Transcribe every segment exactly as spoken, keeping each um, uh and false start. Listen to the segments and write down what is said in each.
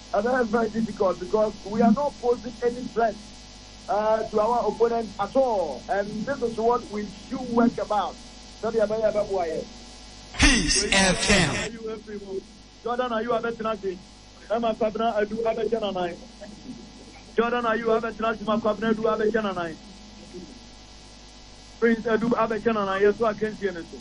uh, very, very difficult because we are not posing any threat uh, to our opponent at all. And this is what we should work about. Peace F M. Jordan, are you a better than Emma Fabna? I do have a channel. Jordan, are you a better than my Fabna? Do have a channel. Prince, I do have a channel. Yes, I can't see anything.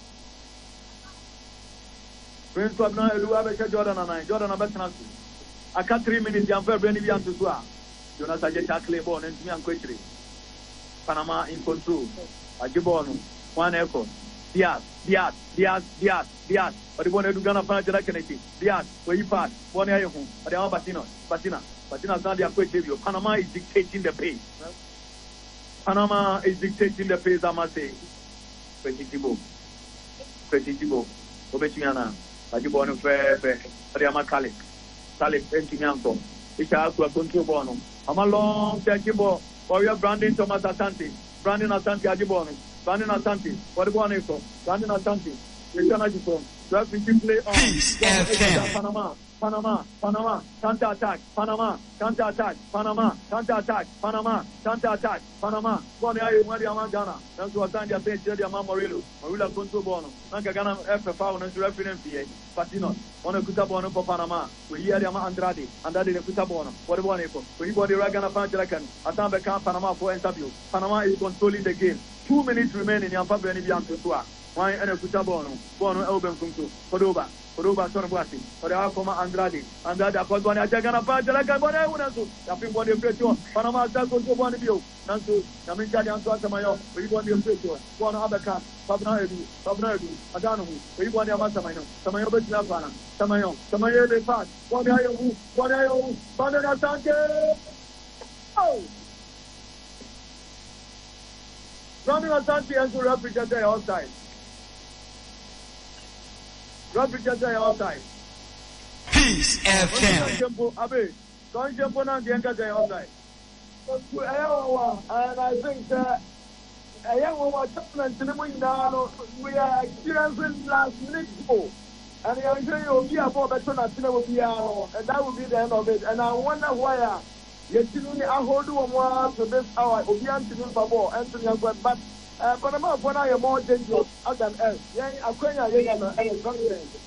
Prince Fabna, I do have a Jordan and I. Jordan, a better than I can't three minutes. I'm very, very young to do. Jonas, I just actually born and me and quickly. Panama in control. I give on one echo. Diaz, Diaz, Diaz, Diaz, Diaz. But the one who gonna find the connecting. Diaz, where you pass, one area home, but they are Batina, Batina, Batina's not the equator. Panama is dictating the pace. Panama is dictating the pace, I must say. Pretty-tibo. Pretty-tibo. Obetiana, I give one of fair, fair, Riama Kalik, Kalik, Entianto. It's a control bonum. I'm a long table for your Brandon Thomas Asante, Brandon Asante Adibon. Brandon Asante, what do you want? Brandon Asante, return at the phone. Drop the play on. Peace F M. Panama, Panama, Panama, counter attack, Panama, counter attack, Panama, counter attack, Panama, counter attack, Panama. One area where the Amagana, that's what I'm saying. The Amam Morillo, Morilla Conto Bono, Nankagana F F and reference P A, Patino, one of Kutabono for Panama, we hear the Andrade, Andrade the Kutabono, what do you want? We bought the Ragana Panjalakan, Atambeka, Panama for interview. Panama is controlling the game. Two minutes remaining in Papa and Bianca. Why and a Kutabono, Bono Elben Kuntu, Kodoba, Kodoba Sorbuati, or the Alcoma Andrade, Andrade, Akon, Atagana Panjalakan, but I wouldn't do. Nothing for the pressure. Panama Taco to one of you. Nantu, Naminjadi and Santamayo, we want the pressure. One Abaka, Pabna Edu, Pabna Edu, Adano, we want the Amasamino, Samayo Betlapana, Samayo, Samayo de Pat, one eye, one eye, Panana Sante. Oh! Brandon Asante and to represent the outside. Represent the outside. Peace F M. Abe, don't jump on the outside. And I think that a young woman now we are experiencing last minute goal. And I'm sure you'll be about better than Piano, and that will be the end of it. And I wonder why. Yes, I hold on to this hour. Obian to Babo, Anthony, but but I'm not when I am more dangerous than else. Yeah, I'm going to get confidence.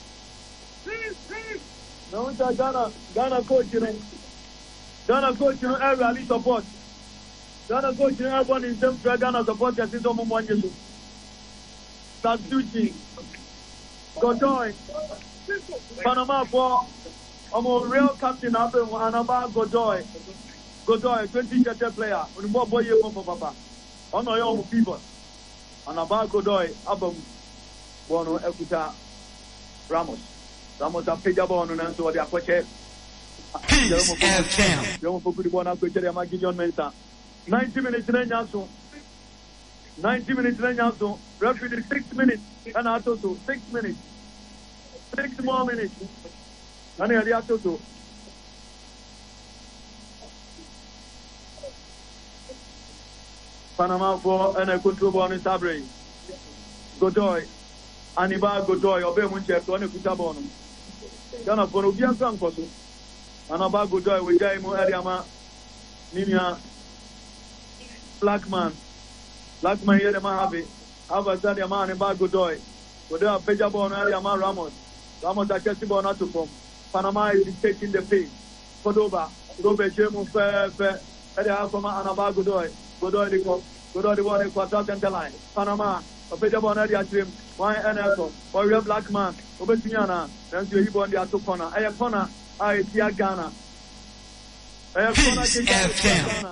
No, Ghana, Ghana coach, you know, Ghana coach, you know, every support. Ghana coach, you know, everyone in terms of Ghana support. Yes, it's almost one year. Tatsuchi, Godoy, Panama for I'm a real captain. I'm about Godoy. Godoy, twenty-year player. On more boy, you for Papa. On my own people. And about Godoy, Abam, Bono, Ekuta, Ramos. Ramos are paid upon and so they are quite. Peace F M. Young for good one, I'll go to the Magion Mensa. ninety minutes in Yansu. ninety minutes in Yansu. Referee six minutes. And I told you, six minutes. Six more minutes. And I have to do. Panama for and a control on his Sabre. Godoy. Aniba Godoy, obey Munchef, one of Kutabon. Ghana for Obian Sankosu. Anaba Godoy, with Jaimo Ariama, Nimia, Blackman. Blackman here, the Mahavi. Abba man and Godoy. Godoy, Pejabon, Ariama Ramos. Ramos are just born out to form. Panama is taking the pace. Cordoba, Robert Jemu Fair, Fair, Ediakoma, Anaba Godoy, Godoy the Cop, Godoy the one quarter center line. Panama, a Pejabon area trim, one and Echo, or real black man, Obetiana, then to he born the Atopona, Ayapona, I Tia Ghana. Peace F M.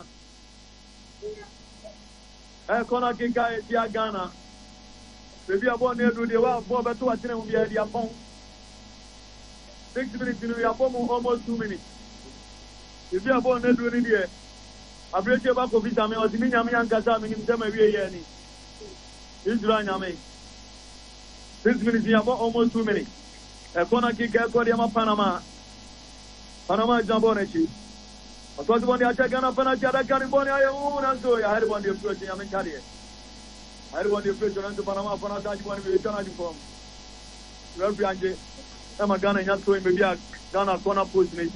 Ayakona Kinka, Tia Ghana. Maybe I born near to the well, Bob, to attend with the Adiapon. Six minutes, you know, we are almost two minutes. If you are born in the I break your back of vitamin or the Minyami and Kazam in them every year. It's right now, mate. Six minutes, you have almost two minutes. A corner kick, a Kodiama Panama. Panama is Jambonechi. I thought one day I check on a Panachada California. I own and so I had one day approach in Yamin I had one day approach to Panama for not one with a form. Reverend Emma Ghana, you're going to be a Ghana corner post.